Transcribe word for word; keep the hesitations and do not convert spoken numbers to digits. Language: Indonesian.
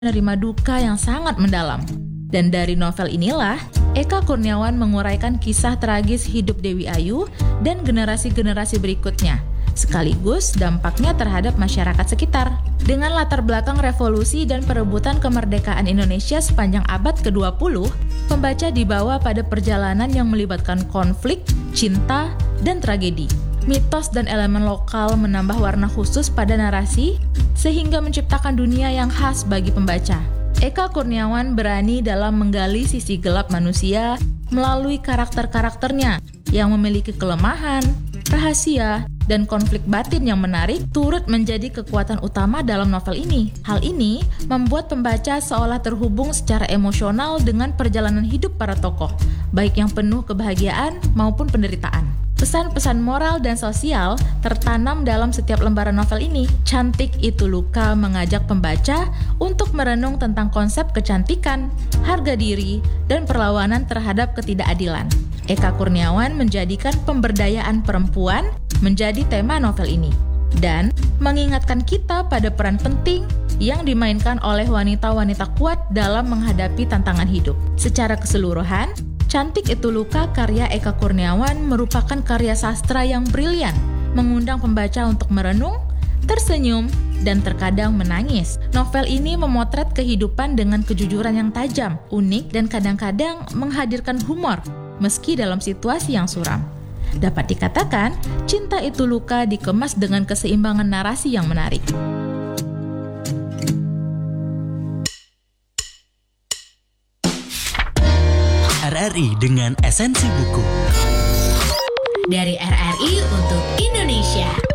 menerima duka yang sangat mendalam. Dan dari novel inilah, Eka Kurniawan menguraikan kisah tragis hidup Dewi Ayu dan generasi-generasi berikutnya, sekaligus dampaknya terhadap masyarakat sekitar. Dengan latar belakang revolusi dan perebutan kemerdekaan Indonesia sepanjang abad kedua puluh, pembaca dibawa pada perjalanan yang melibatkan konflik, cinta, dan tragedi. Mitos dan elemen lokal menambah warna khusus pada narasi, sehingga menciptakan dunia yang khas bagi pembaca. Eka Kurniawan berani dalam menggali sisi gelap manusia melalui karakter-karakternya yang memiliki kelemahan, rahasia, dan konflik batin yang menarik turut menjadi kekuatan utama dalam novel ini. Hal ini membuat pembaca seolah terhubung secara emosional dengan perjalanan hidup para tokoh, baik yang penuh kebahagiaan maupun penderitaan. Pesan-pesan moral dan sosial tertanam dalam setiap lembaran novel ini. Cantik Itu Luka mengajak pembaca untuk merenung tentang konsep kecantikan, harga diri, dan perlawanan terhadap ketidakadilan. Eka Kurniawan menjadikan pemberdayaan perempuan menjadi tema novel ini dan mengingatkan kita pada peran penting yang dimainkan oleh wanita-wanita kuat dalam menghadapi tantangan hidup. Secara keseluruhan, Cantik Itu Luka karya Eka Kurniawan merupakan karya sastra yang brilian, mengundang pembaca untuk merenung, tersenyum, dan terkadang menangis. Novel ini memotret kehidupan dengan kejujuran yang tajam, unik, dan kadang-kadang menghadirkan humor, meski dalam situasi yang suram. Dapat dikatakan, Cinta Itu Luka dikemas dengan keseimbangan narasi yang menarik. R R I dengan esensi buku. Dari R R I untuk Indonesia.